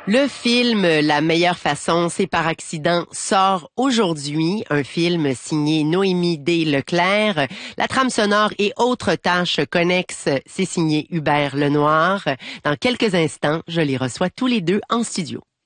Le film La meilleure façon, c'est par accident sort aujourd'hui. Un film signé Noémie D. Leclerc. La trame sonore et autres tâches connexes, c'est signé Hubert Lenoir. Dans quelques instants, je les reçois tous les deux en studio.